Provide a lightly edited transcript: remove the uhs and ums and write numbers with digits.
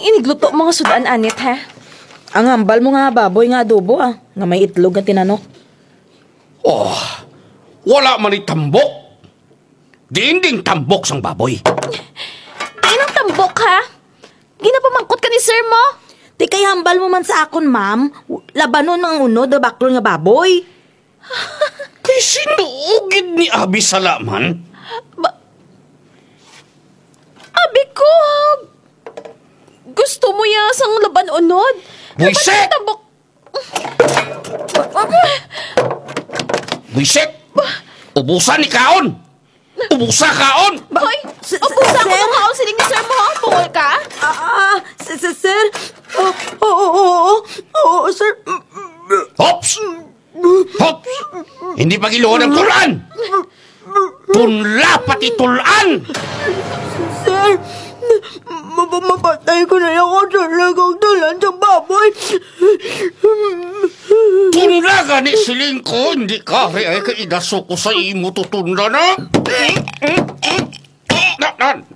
inigluto mga sudan anit, ha? Ang hambal mo nga baboy nga adobo nga may itlog at tinanok. Oh, wala man itambok. Diinding tambok sang baboy. Di nang tambok, ha? Ginapamangkot ka ni sir mo? Di kay hambal mo man sa akon, ma'am. Labanon ang unod o baklon nga baboy. Kay sinuugid ni Abi Salaman. Abi ko, gusto mo ya sang laban unod? Buisit! Tambok. Buisit! Ubusan ni Kaon! Ubusa Kaon! Hoy, ubusa ko ng kaon siling ni sir mo, ha? Pungol ka? Sir? Oo, sir. Hops! Hops! Hindi pagiluhan ng Quran! Tunla pati tulan! Sir, mapatay ko na lang ako sa lagang tulan sa baboy. Tunla gani siling ko, hindi ka ay kainaso ko sa imo tutunla na.